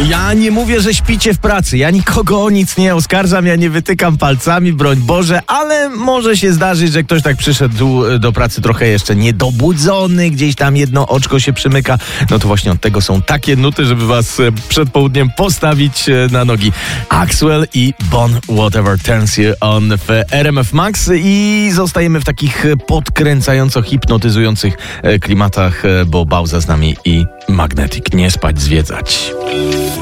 Ja nie mówię, że śpicie w pracy. Ja nikogo o nic nie oskarżam, ja nie wytykam palcami, broń Boże, ale może się zdarzyć, że ktoś tak przyszedł do pracy trochę jeszcze niedobudzony, gdzieś tam jedno oczko się przymyka. No to właśnie od tego są takie nuty, żeby was przed południem postawić na nogi. Axwell i Bon Whatever Turns You On w RMF Max i zostajemy w takich podkręcająco hipnotyzujących klimatach, bo Bauza z nami i Magnetic. Nie spać, zwiedzać.